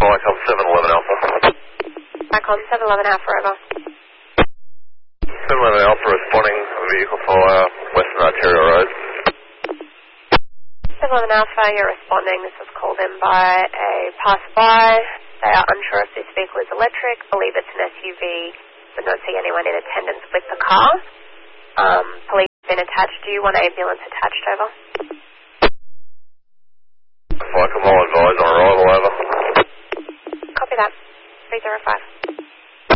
Vicom 711 Alpha. Vicom 711 Alpha, over. 711 Alpha responding, vehicle fire, Western Arterial Road. 711 Alpha, you're responding. This was called in by a passerby. They are unsure if this vehicle is electric, believe it's an SUV, but don't see anyone in attendance with the car. Police have been attached. Do you want an ambulance attached, over? Vicom, I'll advise on arrival, over. Copy that. 305.